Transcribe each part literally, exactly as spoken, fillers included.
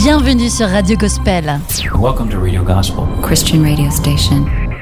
Bienvenue sur Radio Gospel. Welcome to Radio Gospel, Christian radio station.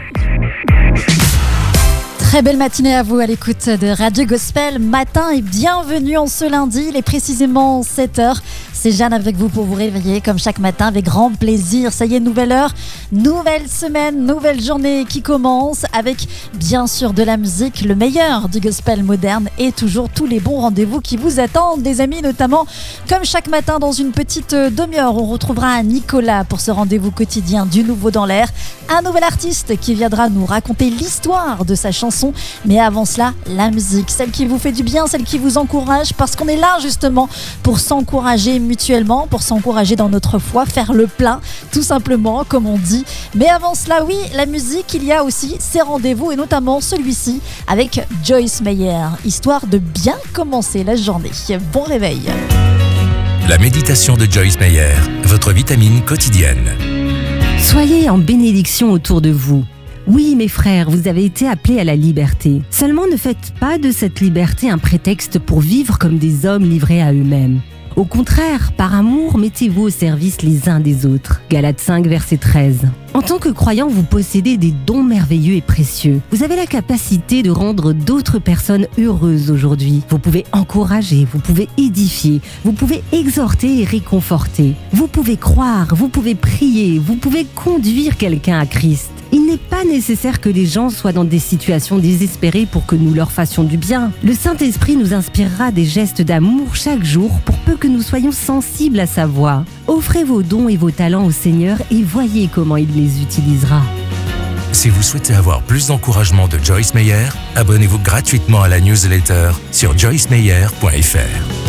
Très belle matinée à vous à l'écoute de Radio Gospel matin et bienvenue en ce lundi, il est précisément sept heures. C'est Jeanne avec vous pour vous réveiller comme chaque matin avec grand plaisir. Ça y est, nouvelle heure, nouvelle semaine, nouvelle journée qui commence avec bien sûr de la musique, le meilleur du gospel moderne et toujours tous les bons rendez-vous qui vous attendent, des amis, notamment comme chaque matin dans une petite demi-heure. On retrouvera Nicolas pour ce rendez-vous quotidien du nouveau dans l'air, un nouvel artiste qui viendra nous raconter l'histoire de sa chanson. Mais avant cela, la musique, celle qui vous fait du bien, celle qui vous encourage, parce qu'on est là justement pour s'encourager mutuellement, pour s'encourager dans notre foi, faire le plein, tout simplement, comme on dit. Mais avant cela, oui, la musique, il y a aussi ses rendez-vous, et notamment celui-ci avec Joyce Meyer, histoire de bien commencer la journée. Bon réveil. La méditation de Joyce Meyer, votre vitamine quotidienne. Soyez en bénédiction autour de vous. Oui, mes frères, vous avez été appelés à la liberté. Seulement, ne faites pas de cette liberté un prétexte pour vivre comme des hommes livrés à eux-mêmes. Au contraire, par amour, mettez-vous au service les uns des autres. Galates cinq, verset treize. En tant que croyant, vous possédez des dons merveilleux et précieux. Vous avez la capacité de rendre d'autres personnes heureuses aujourd'hui. Vous pouvez encourager, vous pouvez édifier, vous pouvez exhorter et réconforter. Vous pouvez croire, vous pouvez prier, vous pouvez conduire quelqu'un à Christ. Il n'est pas nécessaire que les gens soient dans des situations désespérées pour que nous leur fassions du bien. Le Saint-Esprit nous inspirera des gestes d'amour chaque jour pour peu que nous soyons sensibles à sa voix. Offrez vos dons et vos talents au Seigneur et voyez comment il les utilisera. Si vous souhaitez avoir plus d'encouragement de Joyce Meyer, abonnez-vous gratuitement à la newsletter sur joyce meyer point f r.